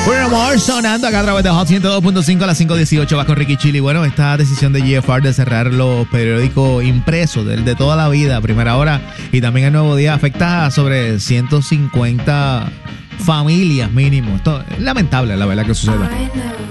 Amor sonando acá a través de Hot 102.5 a las 5:18. Va con Ricky Chili. Bueno, esta decisión de GFR de cerrar los periódicos impresos de toda la vida, Primera Hora y también El Nuevo Día, afecta a sobre 150 familias mínimo. Esto es lamentable, la verdad, que suceda.